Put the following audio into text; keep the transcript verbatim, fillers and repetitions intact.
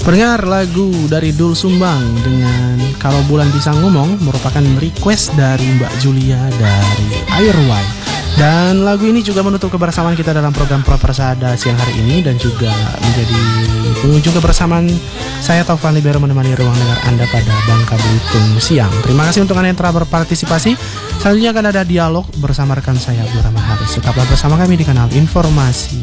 Pendengar, lagu dari Doel Sumbang dengan Kalau Bulan Bisa Ngomong merupakan request dari Mbak Julia dari Airway. Dan lagu ini juga menutup kebersamaan kita dalam program Prapersada siang hari ini, dan juga menjadi pengunjung kebersamaan saya Taufan Libero menemani ruang dengar Anda pada Bangka Belitung siang. Terima kasih untuk Anda yang telah berpartisipasi. Selanjutnya akan ada dialog bersama rekan saya Abdul Rahman Haris. Tetaplah bersama kami di kanal Informasi